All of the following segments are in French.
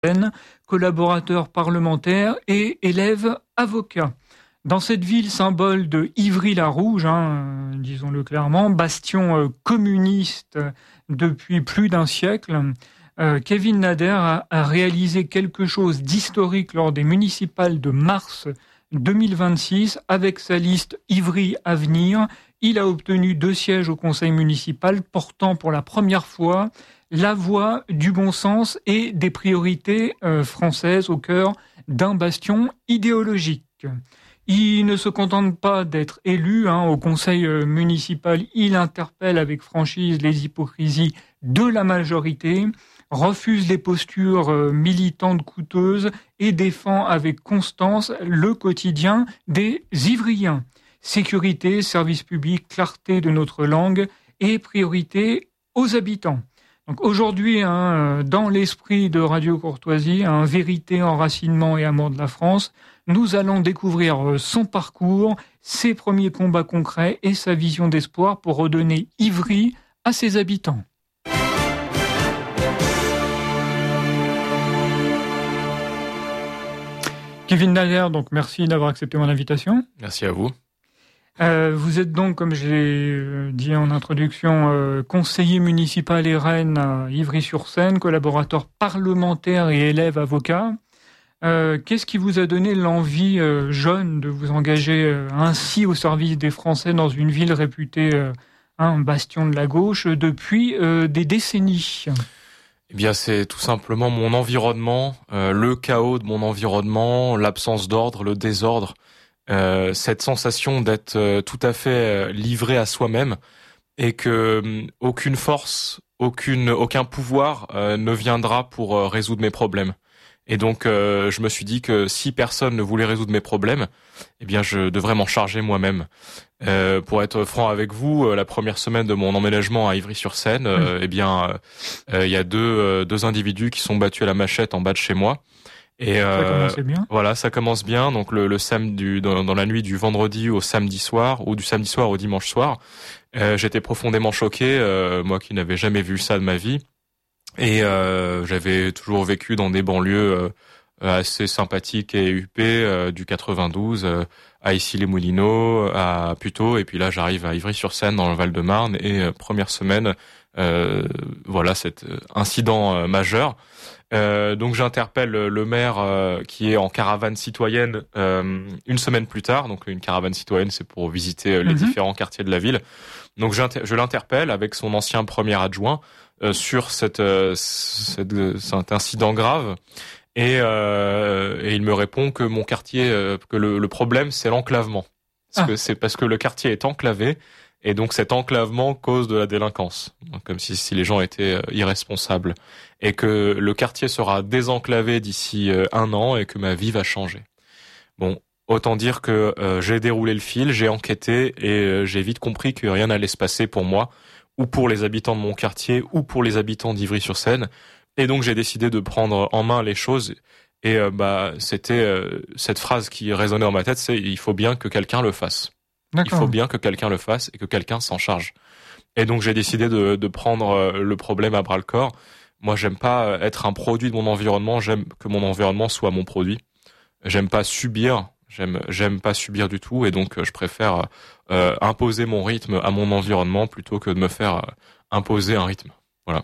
collaborateur parlementaire et élève avocat. Dans cette ville symbole de Ivry-la-Rouge, disons-le clairement, bastion communiste depuis plus d'un siècle, Kevin Nader a réalisé quelque chose d'historique lors des municipales de mars 2026 avec sa liste Ivry Avenir. Il a obtenu 2 sièges au conseil municipal, portant pour la première fois la voix du bon sens et des priorités françaises au cœur d'un bastion idéologique. Il ne se contente pas d'être élu au conseil municipal, il interpelle avec franchise les hypocrisies de la majorité, refuse les postures militantes coûteuses et défend avec constance le quotidien des Ivriens. Sécurité, service public, clarté de notre langue et priorité aux habitants. Donc aujourd'hui, dans l'esprit de Radio Courtoisie, vérité, enracinement et amour de la France, nous allons découvrir son parcours, ses premiers combats concrets et sa vision d'espoir pour redonner Ivry à ses habitants. Kevin Nader, donc merci d'avoir accepté mon invitation. Merci à vous. Vous êtes donc, comme je l'ai dit en introduction, conseiller municipal et RN à Ivry-sur-Seine, collaborateur parlementaire et élève avocat. Qu'est-ce qui vous a donné l'envie jeune de vous engager ainsi au service des Français dans une ville réputée un bastion de la gauche depuis des décennies ? Eh bien, c'est tout simplement mon environnement, le chaos de mon environnement, l'absence d'ordre, le désordre, cette sensation d'être tout à fait livré à soi-même et que aucune force, aucun pouvoir ne viendra pour résoudre mes problèmes. Et donc, je me suis dit que si personne ne voulait résoudre mes problèmes, eh bien, je devrais m'en charger moi-même. Pour être franc avec vous, la première semaine de mon emménagement à Ivry-sur-Seine, il y a deux individus qui sont battus à la machette en bas de chez moi. Et ça commençait bien. Voilà, ça commence bien. Donc le samedi, dans la nuit du vendredi au samedi soir, ou du samedi soir au dimanche soir, j'étais profondément choqué, moi qui n'avais jamais vu ça de ma vie. Et j'avais toujours vécu dans des banlieues assez sympathiques et huppées, du 92 à Issy-les-Moulineaux, à Puteaux, et puis là j'arrive à Ivry-sur-Seine dans le Val-de-Marne, et première semaine, voilà cet incident majeur. Donc j'interpelle le maire qui est en caravane citoyenne une semaine plus tard. Donc une caravane citoyenne, c'est pour visiter les différents quartiers de la ville. Donc je l'interpelle avec son ancien premier adjoint sur cet incident grave, et il me répond que mon quartier, que le problème c'est l'enclavement, parce que le quartier est enclavé, et donc cet enclavement cause de la délinquance, comme si les gens étaient irresponsables, et que le quartier sera désenclavé d'ici 1 an et que ma vie va changer. Bon, autant dire que j'ai déroulé le fil, j'ai enquêté, et j'ai vite compris que rien n'allait se passer pour moi, ou pour les habitants de mon quartier, ou pour les habitants d'Ivry-sur-Seine. Et donc j'ai décidé de prendre en main les choses. Et c'était cette phrase qui résonnait dans ma tête, c'est « il faut bien que quelqu'un le fasse ». D'accord. Il faut bien que quelqu'un le fasse et que quelqu'un s'en charge. Et donc j'ai décidé de prendre le problème à bras-le-corps. Moi, j'aime pas être un produit de mon environnement, j'aime que mon environnement soit mon produit. J'aime pas subir, j'aime pas subir du tout, et donc je préfère imposer mon rythme à mon environnement plutôt que de me faire imposer un rythme. Voilà.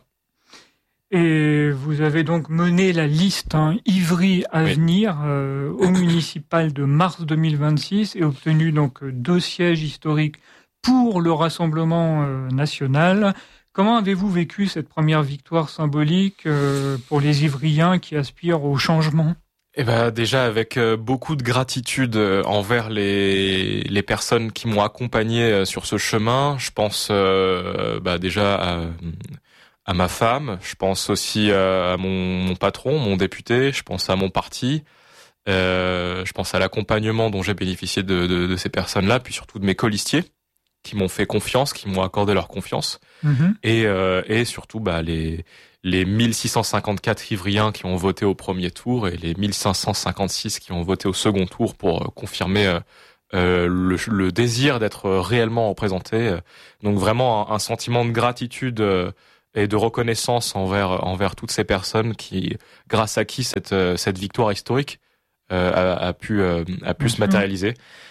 Et vous avez donc mené la liste Ivry Avenir au municipal de mars 2026 et obtenu donc 2 sièges historiques pour le Rassemblement national. Comment avez-vous vécu cette première victoire symbolique pour les Ivriens qui aspirent au changement ? Eh ben déjà avec beaucoup de gratitude envers les personnes qui m'ont accompagné sur ce chemin. Je pense déjà à ma femme, je pense aussi à mon patron, mon député, je pense à mon parti, je pense à l'accompagnement dont j'ai bénéficié de ces personnes-là, puis surtout de mes colistiers qui m'ont fait confiance, qui m'ont accordé leur confiance, et surtout les 1654 Ivriens qui ont voté au premier tour et les 1556 qui ont voté au second tour pour confirmer le désir d'être réellement représenté. Donc vraiment un sentiment de gratitude et de reconnaissance envers toutes ces personnes grâce à qui cette victoire historique a pu se matérialiser.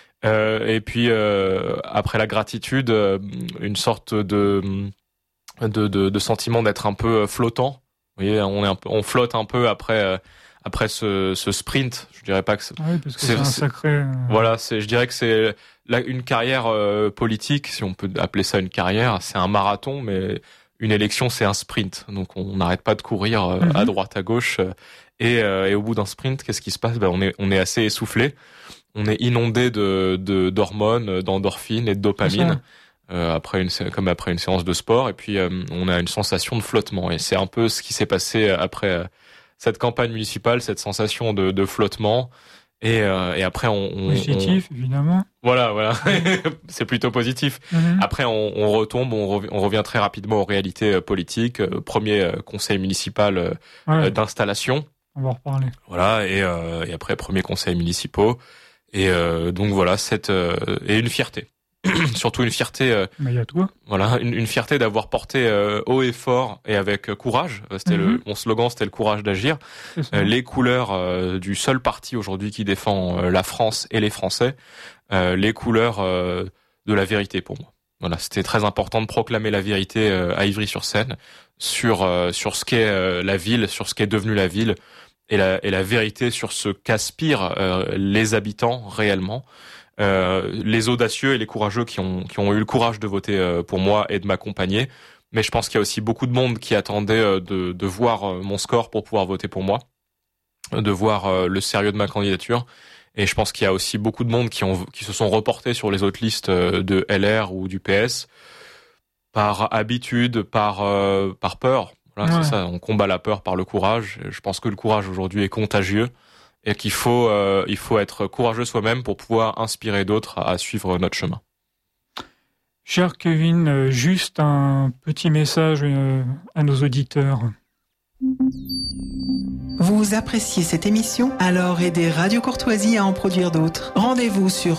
Et puis après la gratitude, une sorte de sentiment d'être un peu flottant. Vous voyez, on flotte un peu après ce sprint. Je dirais pas que oui, parce que c'est un sacré. Voilà, je dirais que c'est une carrière politique, si on peut appeler ça une carrière. C'est un marathon, mais une élection, c'est un sprint. Donc on n'arrête pas de courir à droite, à gauche. Et au bout d'un sprint, qu'est-ce qui se passe? On est assez essoufflé. On est inondé d'hormones, d'endorphines et de dopamine. Après une séance de sport, et puis on a une sensation de flottement, et c'est un peu ce qui s'est passé après cette campagne municipale, cette sensation de flottement, et après positif évidemment. Voilà, c'est plutôt positif. Après on retombe, on revient très rapidement aux réalités politiques. Premier conseil municipal d'installation. On va en reparler. Voilà, et après premier conseil municipaux, et donc voilà et une fierté. Surtout une fierté. Mais y a toi. Voilà, une fierté d'avoir porté haut et fort et avec courage. C'était mon slogan, c'était le courage d'agir. Les couleurs du seul parti aujourd'hui qui défend la France et les Français, les couleurs de la vérité pour moi. Voilà, c'était très important de proclamer la vérité à Ivry-sur-Seine sur ce qu'est la ville, sur ce qu'est devenu la ville, et la vérité sur ce qu'aspirent les habitants réellement. Les audacieux et les courageux qui ont eu le courage de voter pour moi et de m'accompagner. Mais je pense qu'il y a aussi beaucoup de monde qui attendait de voir mon score pour pouvoir voter pour moi, de voir le sérieux de ma candidature. Et je pense qu'il y a aussi beaucoup de monde qui se sont reportés sur les autres listes de LR ou du PS par habitude, par peur. Voilà, c'est ça. On combat la peur par le courage. Je pense que le courage aujourd'hui est contagieux. Et qu'il faut être courageux soi-même pour pouvoir inspirer d'autres à suivre notre chemin. Cher Kevin, juste un petit message à nos auditeurs. Vous appréciez cette émission? Alors aidez Radio Courtoisie à en produire d'autres. Rendez-vous sur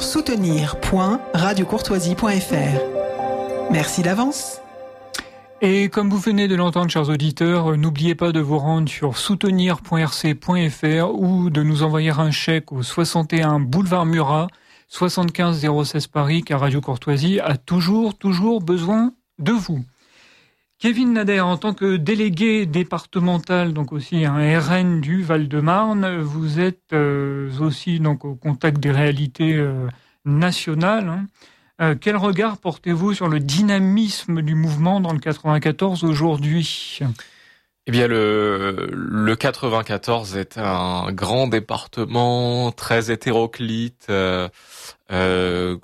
soutenir.radiocourtoisie.fr. Merci d'avance. Et comme vous venez de l'entendre, chers auditeurs, n'oubliez pas de vous rendre sur soutenir.rc.fr ou de nous envoyer un chèque au 61 boulevard Murat, 75 016 Paris, car Radio Courtoisie a toujours besoin de vous. Kevin Nader, en tant que délégué départemental, donc aussi un RN du Val-de-Marne, vous êtes aussi donc au contact des réalités nationales. Quel regard portez-vous sur le dynamisme du mouvement dans le 94 aujourd'hui? Eh bien, le 94 est un grand département très hétéroclite. La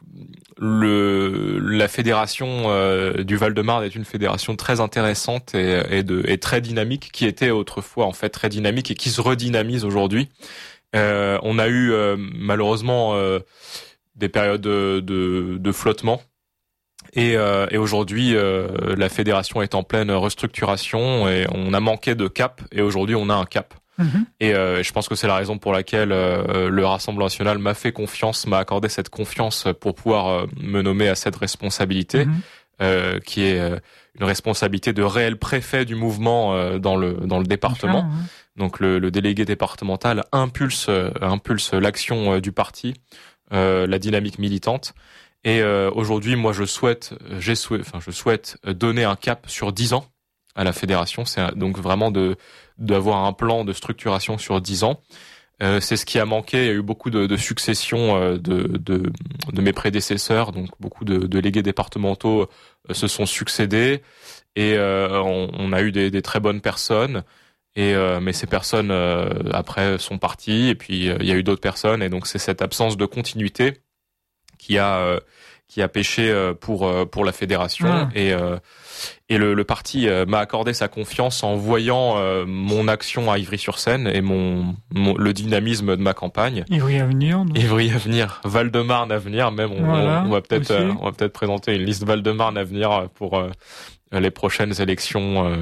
fédération du Val-de-Marne est une fédération très intéressante et très dynamique, qui était autrefois en fait très dynamique et qui se redynamise aujourd'hui. On a eu malheureusement des périodes de flottement, et aujourd'hui la fédération est en pleine restructuration et on a manqué de cap, et aujourd'hui on a un cap. Et je pense que c'est la raison pour laquelle le Rassemblement national m'a accordé cette confiance pour pouvoir me nommer à cette responsabilité, qui est une responsabilité de réel préfet du mouvement dans le département. Donc le délégué départemental impulse l'action du parti, la dynamique militante. Et aujourd'hui, moi, je souhaite donner un cap sur 10 ans à la fédération. C'est donc vraiment d'avoir un plan de structuration sur 10 ans. C'est ce qui a manqué. Il y a eu beaucoup de successions de mes prédécesseurs, donc beaucoup de délégués départementaux se sont succédés, et on a eu des très bonnes personnes. Mais ces personnes après sont parties, et puis il y a eu d'autres personnes, et donc c'est cette absence de continuité qui a pêché pour la fédération. Et le parti m'a accordé sa confiance en voyant mon action à Ivry-sur-Seine et le dynamisme de ma campagne. Ivry Avenir. Ivry Avenir, Val-de-Marne Avenir, même on va peut-être présenter une liste Val-de-Marne Avenir pour les prochaines élections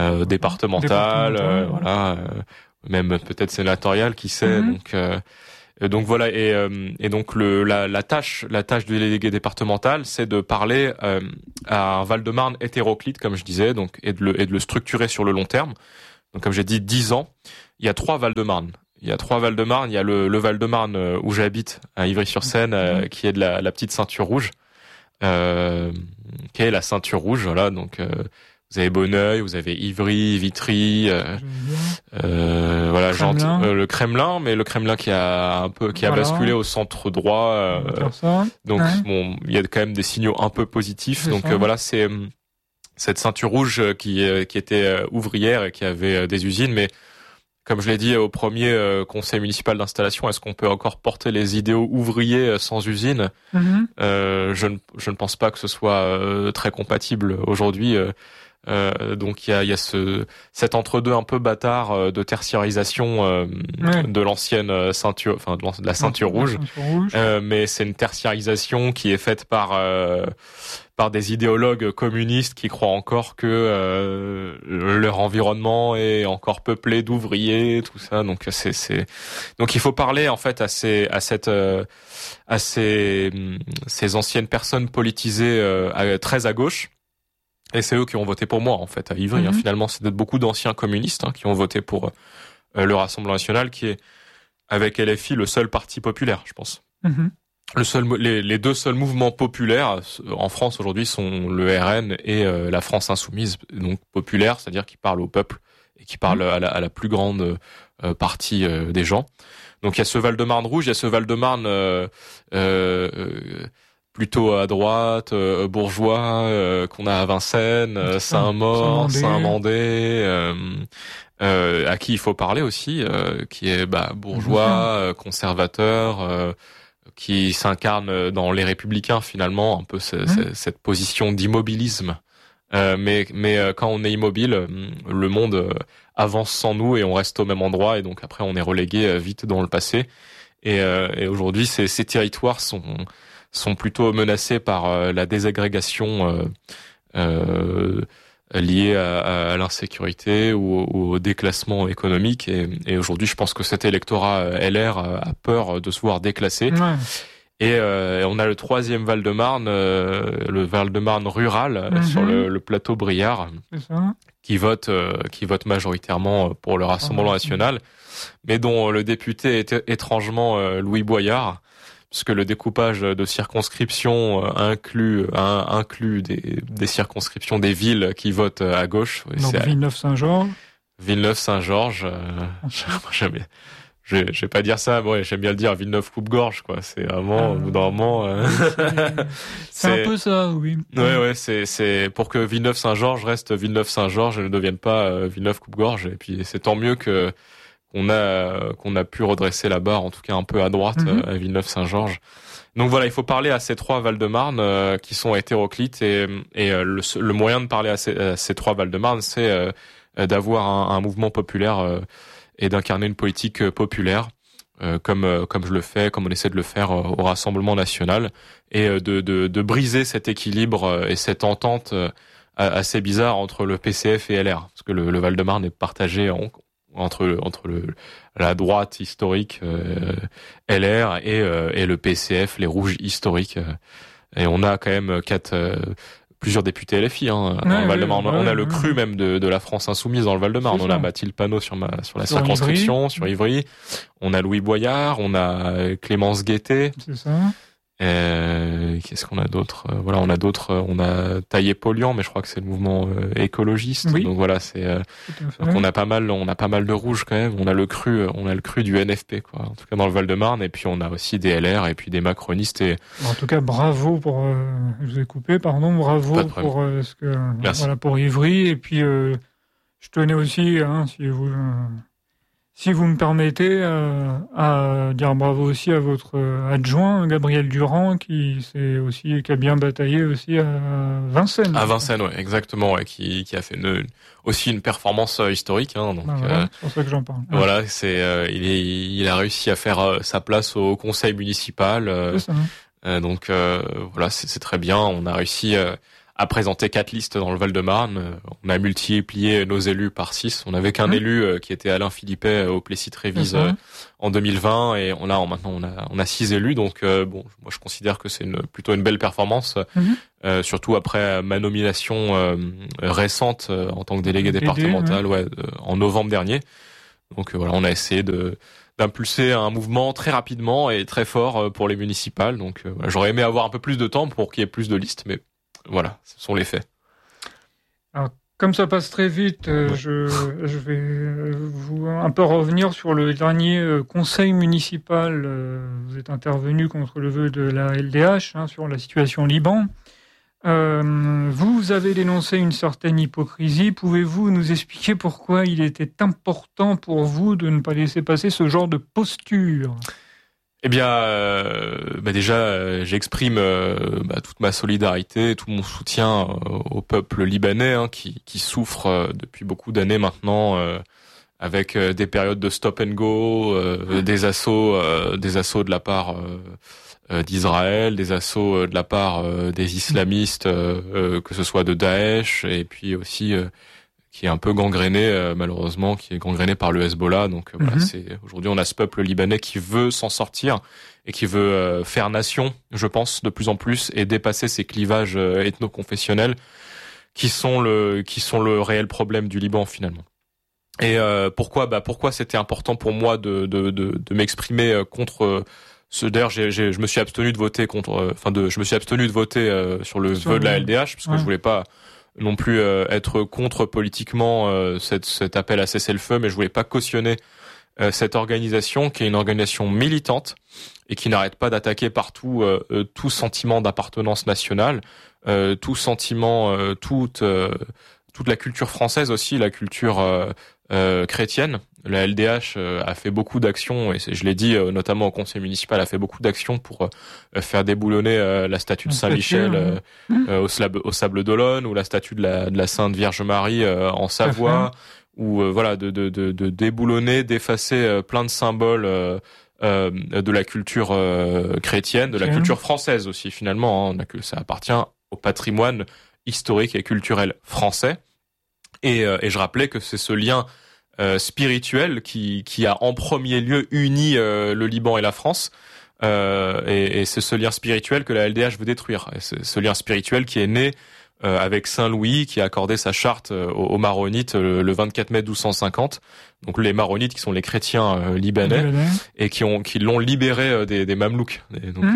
départementales, voilà, même peut-être sénatoriales, qui sait. Donc Donc voilà, et donc la tâche du délégué départemental, c'est de parler à un Val-de-Marne hétéroclite, comme je disais, donc et de le structurer sur le long terme. Donc comme j'ai dit, 10 ans. Il y a 3 Val-de-Marne. Il y a le Val-de-Marne où j'habite, à Ivry-sur-Seine, qui est de la petite ceinture rouge, qui est la ceinture rouge. Voilà, donc vous avez Bonneuil, vous avez Ivry, Vitry, voilà, le Kremlin, mais le Kremlin qui a basculé au centre droit. Donc bon, il y a quand même des signaux un peu positifs. Donc voilà, c'est cette ceinture rouge qui était ouvrière et qui avait des usines, mais comme je l'ai dit au premier conseil municipal d'installation, est-ce qu'on peut encore porter les idéaux ouvriers sans usine ? Je ne pense pas que ce soit très compatible aujourd'hui. Donc il y a cet entre-deux un peu bâtard de tertiarisation de l'ancienne ceinture, enfin de la ceinture rouge. Mais c'est une tertiarisation qui est faite par des idéologues communistes qui croient encore que leur environnement est encore peuplé d'ouvriers, tout ça. Donc donc il faut parler en fait à ces anciennes personnes politisées très à gauche. Et c'est eux qui ont voté pour moi, en fait, à Ivry. Finalement, c'est beaucoup d'anciens communistes qui ont voté pour le Rassemblement national, qui est, avec LFI, le seul parti populaire, je pense. Les deux seuls mouvements populaires en France aujourd'hui sont le RN et la France insoumise. Donc populaire, c'est-à-dire qui parle au peuple et qui parle à la plus grande partie des gens. Donc il y a ce Val-de-Marne rouge, il y a ce Val-de-Marne plutôt à droite, bourgeois, qu'on a à Vincennes, Saint-Maur, Saint-Mandé, à qui il faut parler aussi, qui est bourgeois, conservateur, qui s'incarne dans les Républicains finalement, un peu cette position d'immobilisme. Mais quand on est immobile, le monde avance sans nous et on reste au même endroit, et donc après on est relégué vite dans le passé. Et aujourd'hui, ces territoires sont plutôt menacés par la désagrégation liée à l'insécurité ou au déclassement économique. Et aujourd'hui, je pense que cet électorat LR a peur de se voir déclassé. Et on a le troisième Val-de-Marne, le Val-de-Marne rural, sur le plateau Briard, qui vote majoritairement pour le Rassemblement national, mais dont le député est étrangement Louis Boyard, puisque le découpage de circonscriptions inclut des circonscriptions des villes qui votent à gauche. Donc Villeneuve-Saint-Georges. Villeneuve-Saint-Georges. Je vais pas dire ça, ouais, j'aime bien le dire, Villeneuve coupe-gorge, quoi. C'est vraiment, au bout d'un moment, c'est un peu ça, oui. Ouais, c'est pour que Villeneuve-Saint-Georges reste Villeneuve-Saint-Georges et ne devienne pas Villeneuve coupe-gorge. Et puis, c'est tant mieux qu'on a pu redresser la barre, en tout cas un peu à droite, à Villeneuve-Saint-Georges. Donc voilà, il faut parler à ces trois Val-de-Marne, qui sont hétéroclites, et le moyen de parler à ces trois Val-de-Marne, c'est d'avoir un mouvement populaire, et d'incarner une politique populaire, comme on essaie de le faire au Rassemblement national, et de briser cet équilibre et cette entente assez bizarre entre le PCF et LR, parce que le Val-de-Marne est partagé entre la droite historique LR et le PCF, les rouges historiques, et on a quand même plusieurs députés LFI dans le Val-de-Marne. On a le cru même de la France insoumise dans le Val-de-Marne. On a Mathilde Panot sur la circonscription, sur Ivry. On a Louis Boyard, on a Clémence Guettet. C'est ça. Qu'est-ce qu'on a d'autre ? Voilà, on a Taillé Polian, mais je crois que c'est le mouvement écologiste. Oui. Donc voilà, donc on a pas mal de rouges quand même. On a le cru du NFP, quoi. En tout cas dans le Val-de-Marne, et puis on a aussi des LR et puis des macronistes. En tout cas, bravo pour je vous ai coupé, pardon, bravo pour pour Ivry, et puis je tenais aussi, si vous me permettez, à dire bravo aussi à votre adjoint, Gabriel Durand, qui a bien bataillé aussi à Vincennes. À Vincennes, ouais, exactement, ouais, qui a fait aussi une performance historique, donc. C'est pour ça que j'en parle. Voilà, il a réussi à faire sa place au conseil municipal. C'est ça. Donc voilà, c'est très bien. On a réussi a présenté 4 listes dans le Val-de-Marne. On a multiplié nos élus par 6. On n'avait qu'un élu qui était Alain Philippet au Plessis-Trévise en 2020, et maintenant on a 6 élus. Donc moi je considère que c'est plutôt une belle performance, surtout après ma nomination récente en tant que délégué départemental en novembre dernier. Donc voilà, on a essayé d'impulser un mouvement très rapidement et très fort pour les municipales. Donc j'aurais aimé avoir un peu plus de temps pour qu'il y ait plus de listes, mais voilà, ce sont les faits. Alors, comme ça passe très vite, je vais vous un peu revenir sur le dernier conseil municipal. Vous êtes intervenu contre le vœu de la LDH sur la situation au Liban. Vous avez dénoncé une certaine hypocrisie. Pouvez-vous nous expliquer pourquoi il était important pour vous de ne pas laisser passer ce genre de posture ? Eh bien, déjà, j'exprime toute ma solidarité, tout mon soutien au peuple libanais qui souffre depuis beaucoup d'années maintenant, avec des périodes de stop and go, des assauts de la part d'Israël, des assauts de la part des islamistes, que ce soit de Daesh, et puis aussi qui est un peu gangréné, malheureusement, qui est gangréné par le Hezbollah. Donc voilà, aujourd'hui on a ce peuple libanais qui veut s'en sortir et qui veut faire nation, je pense, de plus en plus, et dépasser ces clivages ethno-confessionnels qui sont le réel problème du Liban finalement. Et pourquoi c'était important pour moi de m'exprimer contre d'ailleurs, je me suis abstenu de voter sur le vœu de la LDH, parce que je voulais pas non plus être contre politiquement cet appel à cessez-le-feu, mais je voulais pas cautionner cette organisation qui est une organisation militante et qui n'arrête pas d'attaquer partout tout sentiment d'appartenance nationale, tout sentiment, toute la culture française aussi, la culture chrétienne. La LDH a fait beaucoup d'actions, et je l'ai dit notamment au conseil municipal, a fait beaucoup d'actions pour faire déboulonner la statue de Saint-Michel au Sable d'Olonne, ou la statue de la Sainte Vierge Marie en Savoie, ou de déboulonner, d'effacer plein de symboles de la culture chrétienne, de la culture française aussi finalement. Que ça appartient au patrimoine historique et culturel français. Et je rappelais que c'est ce lien spirituel qui a en premier lieu uni le Liban et la France, et c'est ce lien spirituel que la LDH veut détruire. Et c'est ce lien spirituel qui est né avec Saint Louis, qui a accordé sa charte aux Maronites le 24 mai 1250. Donc les Maronites qui sont les chrétiens libanais, et qui l'ont libéré des Mamelouks. Et donc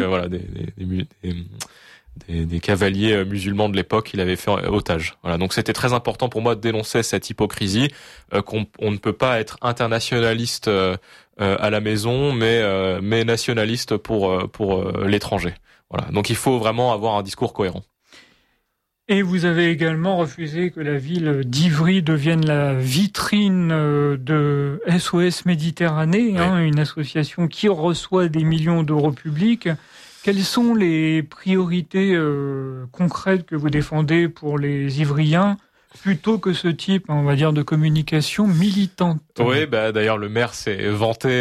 des cavaliers musulmans de l'époque, il avait fait otage. Voilà, donc c'était très important pour moi de dénoncer cette hypocrisie, qu'on ne peut pas être internationaliste à la maison, mais nationaliste pour l'étranger. Voilà, donc il faut vraiment avoir un discours cohérent. Et vous avez également refusé que la ville d'Ivry devienne la vitrine de SOS Méditerranée, une association qui reçoit des millions d'euros publics. Quelles sont les priorités concrètes que vous défendez pour les Ivriens, plutôt que ce type, on va dire, de communication militante? Oui, d'ailleurs le maire s'est vanté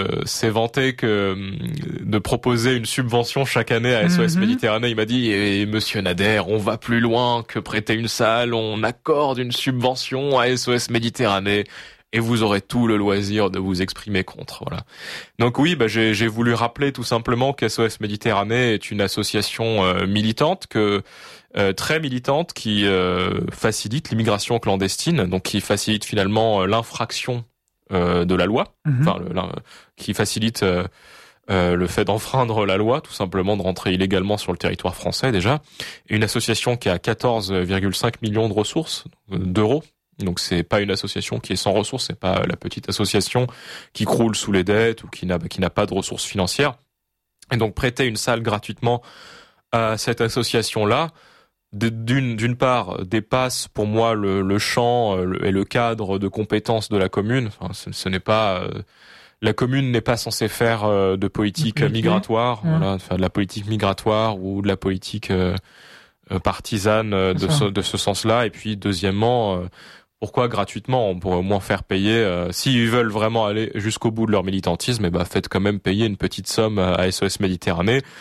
de proposer une subvention chaque année à SOS Méditerranée. Il m'a dit, Monsieur Nader, on va plus loin que prêter une salle, on accorde une subvention à SOS Méditerranée. Et vous aurez tout le loisir de vous exprimer contre. Voilà. Donc oui, j'ai voulu rappeler tout simplement qu'SOS Méditerranée est une association militante, très militante, qui facilite l'immigration clandestine, donc qui facilite finalement l'infraction de la loi, qui facilite le fait d'enfreindre la loi, tout simplement, de rentrer illégalement sur le territoire français déjà. Et une association qui a 14,5 millions de ressources d'euros. Donc c'est pas une association qui est sans ressources, c'est pas la petite association qui croule sous les dettes ou qui n'a pas de ressources financières. Et donc prêter une salle gratuitement à cette association-là, d'une part, dépasse pour moi le champ et le cadre de compétences de la commune. Enfin, ce n'est pas la commune n'est pas censée faire de politique migratoire, faire de la politique migratoire ou de la politique partisane de ce sens-là. Et puis deuxièmement, pourquoi gratuitement? On pourrait au moins faire payer, s'ils veulent vraiment aller jusqu'au bout de leur militantisme, faites quand même payer une petite somme à SOS Méditerranée.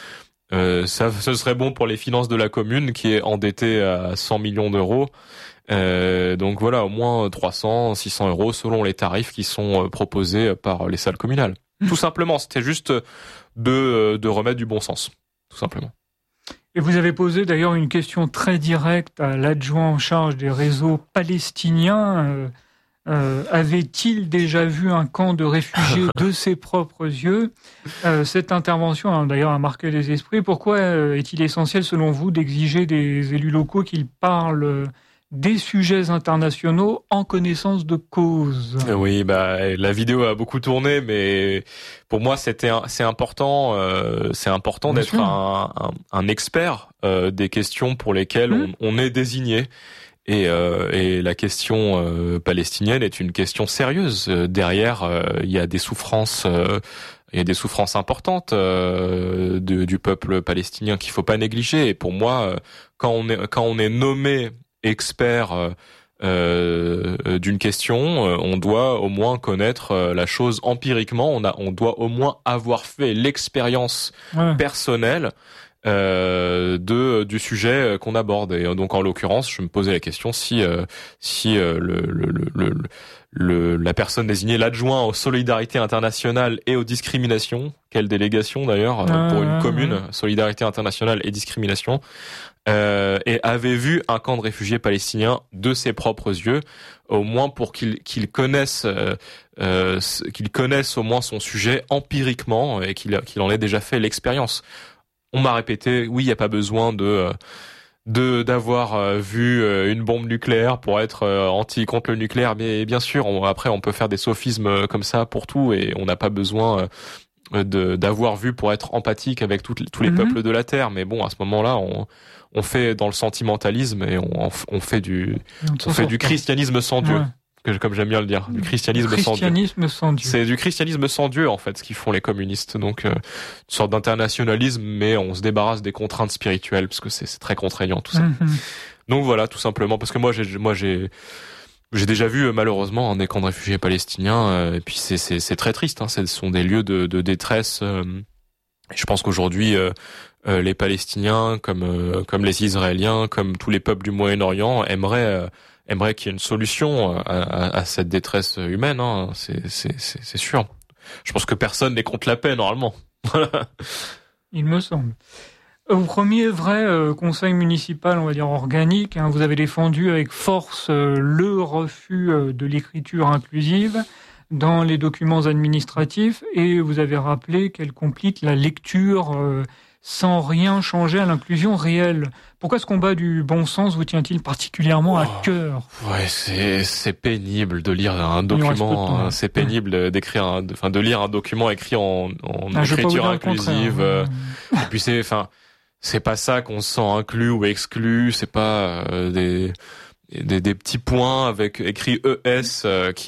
Ça, ce serait bon pour les finances de la commune qui est endettée à 100 millions d'euros. Donc voilà, au moins 300, 600 euros selon les tarifs qui sont proposés par les salles communales. Tout simplement, c'était juste de remettre du bon sens, tout simplement. Et vous avez posé d'ailleurs une question très directe à l'adjoint en charge des réseaux palestiniens. Avait-il déjà vu un camp de réfugiés de ses propres yeux ? Cette intervention d'ailleurs a marqué les esprits. Pourquoi est-il essentiel selon vous d'exiger des élus locaux qu'ils parlent des sujets internationaux en connaissance de cause ? Oui, la vidéo a beaucoup tourné, mais pour moi c'est important Bien d'être sûr. un expert des questions pour lesquelles on est désigné. Et la question palestinienne est une question sérieuse. Derrière, il y a des souffrances, importantes du peuple palestinien qu'il faut pas négliger. Et pour moi, quand on est nommé expert d'une question, on doit au moins connaître la chose empiriquement. On doit au moins avoir fait l'expérience personnelle du sujet qu'on aborde. Et donc en l'occurrence, je me posais la question si la personne désignée, l'adjoint aux solidarités internationales et aux discriminations, quelle délégation d'ailleurs pour une commune, solidarité internationale et discrimination, et avait vu un camp de réfugiés palestiniens de ses propres yeux, au moins pour qu'il connaisse au moins son sujet empiriquement et qu'il en ait déjà fait l'expérience. On m'a répété, oui, il n'y a pas besoin d'avoir vu une bombe nucléaire pour être contre le nucléaire, mais bien sûr, après on peut faire des sophismes comme ça pour tout, et on n'a pas besoin d'avoir vu pour être empathique avec tous les peuples de la Terre. Mais bon, à ce moment-là, on fait dans le sentimentalisme et on fait du christianisme sans Dieu. Comme j'aime bien le dire, du christianisme sans Dieu. C'est du christianisme sans Dieu, en fait, ce qu'ils font les communistes. Donc, une sorte d'internationalisme, mais on se débarrasse des contraintes spirituelles, parce que c'est très contraignant, tout ça. Donc voilà, tout simplement, parce que moi j'ai déjà vu, malheureusement, des camps de réfugiés palestiniens, et puis c'est très triste, ce sont des lieux de détresse. Je pense qu'aujourd'hui, les Palestiniens, comme les Israéliens, comme tous les peuples du Moyen-Orient, aimerait qu'il y ait une solution à cette détresse humaine, c'est sûr. Je pense que personne n'est contre la paix, normalement. Il me semble. Au premier vrai conseil municipal, on va dire organique, vous avez défendu avec force le refus de l'écriture inclusive dans les documents administratifs, et vous avez rappelé qu'elle complique la lecture sans rien changer à l'inclusion réelle. Pourquoi ce combat du bon sens vous tient-il particulièrement à cœur ? Ouais, c'est pénible de lire un document. C'est pénible de lire un document écrit en écriture inclusive. Et puis c'est pas ça qu'on se sent inclus ou exclu. C'est pas des petits points avec écrit ES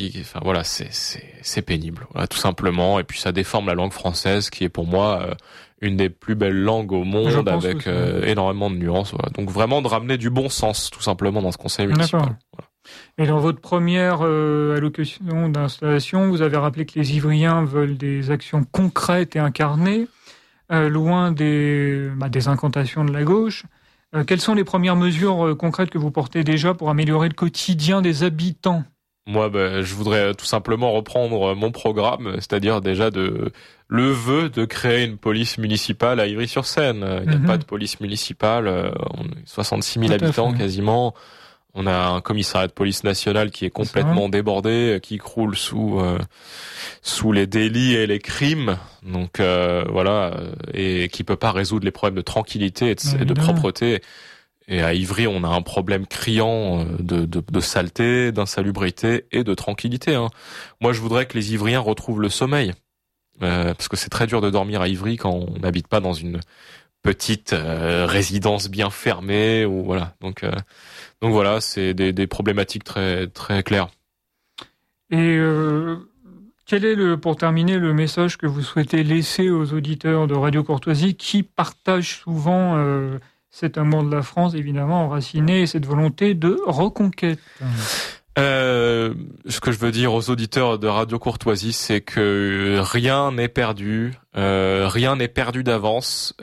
c'est pénible, voilà, tout simplement. Et puis ça déforme la langue française, qui est pour moi une des plus belles langues au monde, avec énormément de nuances. Voilà. Donc vraiment de ramener du bon sens, tout simplement, dans ce conseil municipal. Voilà. Et dans votre première allocution d'installation, vous avez rappelé que les Ivriens veulent des actions concrètes et incarnées, loin des incantations de la gauche. Quelles sont les premières mesures concrètes que vous portez déjà pour améliorer le quotidien des habitants ? Moi, je voudrais tout simplement reprendre mon programme, c'est-à-dire déjà le vœu de créer une police municipale à Ivry-sur-Seine. Il n'y a pas de police municipale, on est 66 000 habitants quasiment. On a un commissariat de police nationale qui est complètement débordé, qui croule sous les délits et les crimes. Donc voilà, et qui peut pas résoudre les problèmes de tranquillité et de propreté. Et à Ivry, on a un problème criant de saleté, d'insalubrité et de tranquillité. Moi, je voudrais que les Ivriens retrouvent le sommeil, parce que c'est très dur de dormir à Ivry quand on n'habite pas dans une petite résidence bien fermée, ou voilà. Donc voilà, c'est des problématiques très très claires. Et quel est, pour terminer, le message que vous souhaitez laisser aux auditeurs de Radio Courtoisie qui partagent souvent cet amour de la France, évidemment, enraciné, et cette volonté de reconquête ? Ce que je veux dire aux auditeurs de Radio Courtoisie, c'est que rien n'est perdu d'avance.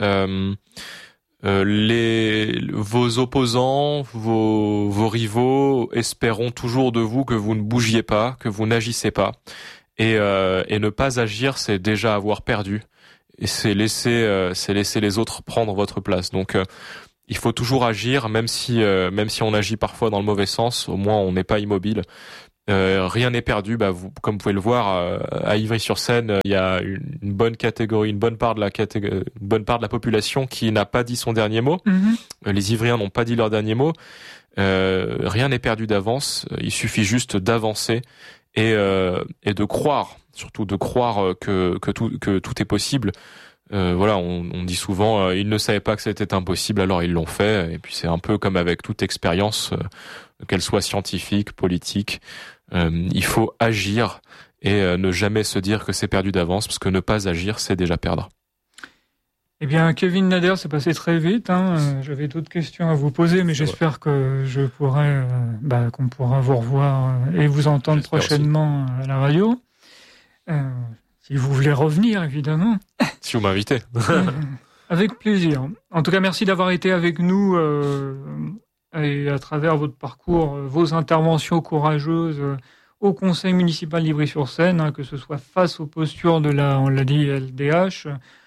Vos opposants, vos rivaux espéront toujours de vous que vous ne bougiez pas, que vous n'agissez pas. Et ne pas agir, c'est déjà avoir perdu. Et c'est laisser les autres prendre votre place. Donc il faut toujours agir, même si on agit parfois dans le mauvais sens. Au moins, on n'est pas immobile. Rien n'est perdu. Comme vous pouvez le voir, à Ivry-sur-Seine, il y a une bonne catégorie, une bonne part de la population qui n'a pas dit son dernier mot. Mm-hmm. Les Ivriens n'ont pas dit leur dernier mot. Rien n'est perdu d'avance. Il suffit juste d'avancer et de croire, surtout de croire que tout est possible. On dit souvent, ils ne savaient pas que c'était impossible, alors ils l'ont fait. Et puis c'est un peu comme avec toute expérience, qu'elle soit scientifique, politique. Il faut agir et ne jamais se dire que c'est perdu d'avance, parce que ne pas agir, c'est déjà perdre. Eh bien, Kevin Nader, c'est passé très vite. J'avais d'autres questions à vous poser, mais j'espère que je pourrai, qu'on pourra vous revoir et vous entendre prochainement aussi à la radio. Si vous voulez revenir, évidemment. Si vous m'invitez. Avec plaisir. En tout cas, merci d'avoir été avec nous et à travers votre parcours, vos interventions courageuses au Conseil municipal d'Ivry-sur-Seine, que ce soit face aux postures on l'a dit, LDH,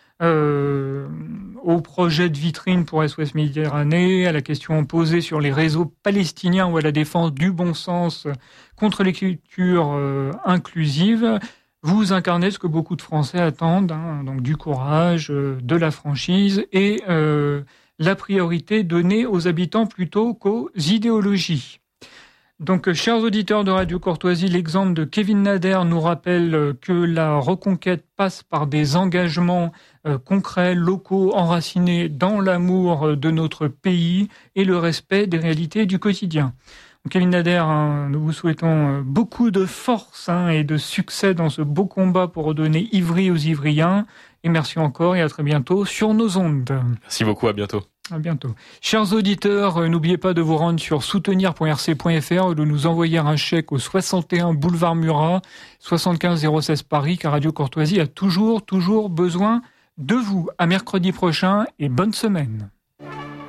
au projet de vitrine pour SOS Méditerranée, à la question posée sur les réseaux palestiniens ou à la défense du bon sens contre l'écriture inclusive. Vous incarnez ce que beaucoup de Français attendent, donc du courage, de la franchise et la priorité donnée aux habitants plutôt qu'aux idéologies. Donc, chers auditeurs de Radio Courtoisie, l'exemple de Kevin Nader nous rappelle que la reconquête passe par des engagements concrets, locaux, enracinés dans l'amour de notre pays et le respect des réalités du quotidien. Kevin Nader, nous vous souhaitons beaucoup de force et de succès dans ce beau combat pour redonner Ivry aux Ivriens. Et merci encore et à très bientôt sur nos ondes. Merci beaucoup, à bientôt. À bientôt. Chers auditeurs, n'oubliez pas de vous rendre sur soutenir.rc.fr ou de nous envoyer un chèque au 61 boulevard Murat, 75 016 Paris, car Radio Courtoisie a toujours besoin de vous. À mercredi prochain et bonne semaine.